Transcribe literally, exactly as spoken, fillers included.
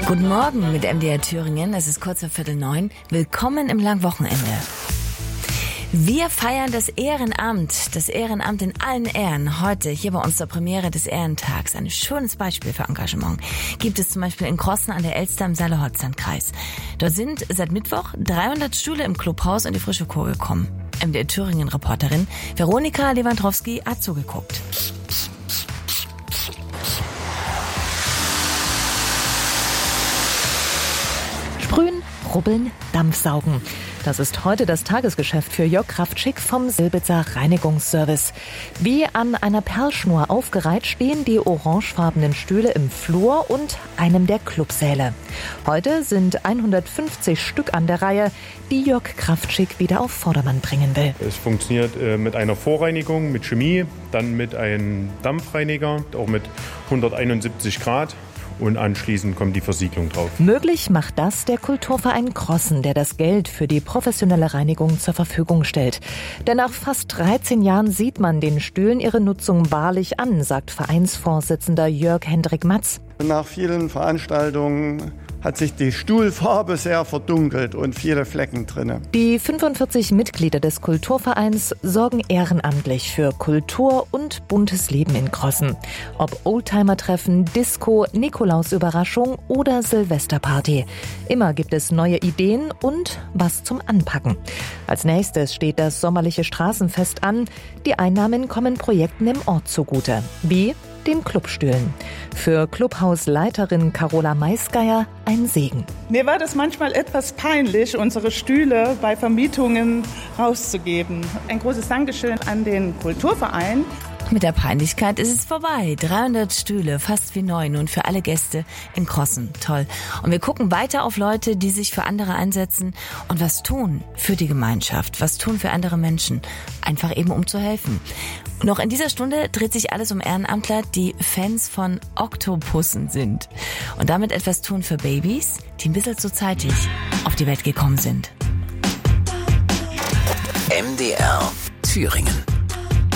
Guten Morgen mit M D R Thüringen, es ist kurz vor Viertel neun. Willkommen im Langwochenende. Wir feiern das Ehrenamt, das Ehrenamt in allen Ehren. Heute hier bei uns zur Premiere des Ehrentags. Ein schönes Beispiel für Engagement gibt es zum Beispiel in Crossen an der Elster im Saale-Holzland-Kreis. Dort sind seit Mittwoch dreihundert Stühle im Clubhaus in die frische Kur gekommen. M D R Thüringen-Reporterin Veronika Lewandowski hat zugeguckt. Sprühen, rubbeln, Dampfsaugen. Das ist heute das Tagesgeschäft für Jörg Kraftschick vom Silbitzer Reinigungsservice. Wie an einer Perlschnur aufgereiht stehen die orangefarbenen Stühle im Flur und einem der Clubsäle. Heute sind hundertfünfzig Stück an der Reihe, die Jörg Kraftschick wieder auf Vordermann bringen will. Es funktioniert äh, mit einer Vorreinigung, mit Chemie, dann mit einem Dampfreiniger, auch mit hunderteinundsiebzig Grad. Und anschließend kommt die Versiegelung drauf. Möglich macht das der Kulturverein Crossen, der das Geld für die professionelle Reinigung zur Verfügung stellt. Denn nach fast dreizehn Jahren sieht man den Stühlen ihre Nutzung wahrlich an, sagt Vereinsvorsitzender Jörg Hendrik Matz. Nach vielen Veranstaltungen hat sich die Stuhlfarbe sehr verdunkelt und viele Flecken drin. Die fünfundvierzig Mitglieder des Kulturvereins sorgen ehrenamtlich für Kultur und buntes Leben in Crossen. Ob Oldtimer-Treffen, Disco, Nikolausüberraschung oder Silvesterparty. Immer gibt es neue Ideen und was zum Anpacken. Als nächstes steht das sommerliche Straßenfest an. Die Einnahmen kommen Projekten im Ort zugute. Wie? Den Clubstühlen. Für Clubhausleiterin Carola Maisgeier ein Segen. Mir war das manchmal etwas peinlich, unsere Stühle bei Vermietungen rauszugeben. Ein großes Dankeschön an den Kulturverein. Mit der Peinlichkeit ist es vorbei. dreihundert Stühle, fast wie neu, nun für alle Gäste in Crossen. Toll. Und wir gucken weiter auf Leute, die sich für andere einsetzen und was tun für die Gemeinschaft, was tun für andere Menschen. Einfach eben, um zu helfen. Noch in dieser Stunde dreht sich alles um Ehrenamtler, die Fans von Oktopussen sind. Und damit etwas tun für Babys, die ein bisschen zu zeitig auf die Welt gekommen sind. M D R Thüringen.